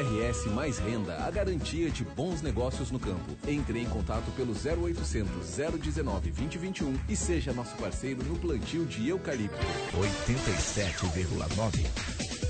RS Mais Renda, a garantia de bons negócios no campo. Entre em contato pelo 0800 019 2021 e seja nosso parceiro no plantio de eucalipto. 87,9